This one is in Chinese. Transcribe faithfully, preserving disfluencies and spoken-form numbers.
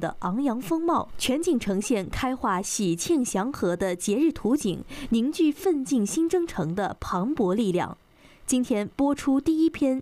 的昂扬风貌，全景呈现开化喜庆祥和的节日图景，凝聚奋进新征程的磅礴力量。今天播出第一篇